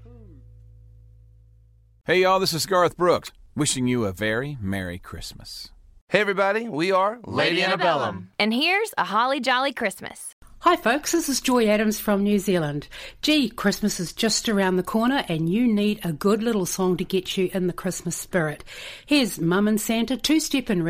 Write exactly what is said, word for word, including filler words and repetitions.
Hey y'all, this is Garth Brooks, wishing you a very Merry Christmas. Hey everybody, we are Lady Antebellum. And here's a holly jolly Christmas. Hi folks, this is Joy Adams from New Zealand. Gee, Christmas is just around the corner and you need a good little song to get you in the Christmas spirit. Here's Mum and Santa two-stepping